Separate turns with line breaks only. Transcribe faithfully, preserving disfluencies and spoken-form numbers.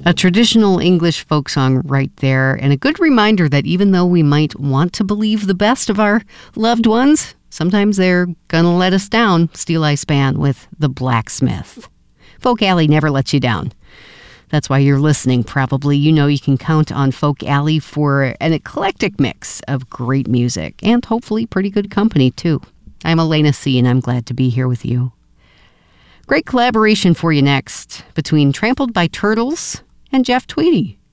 A traditional English folk song right there, and a good reminder that even though we might want to believe the best of our loved ones, sometimes they're gonna let us down. Steel Eye Span with The Blacksmith. Folk Alley never lets you down. That's why you're listening, probably. You know you can count on Folk Alley for an eclectic mix of great music and hopefully pretty good company, too. I'm Elena C., and I'm glad to be here with you. Great collaboration for you next between Trampled by Turtles and Jeff Tweedy.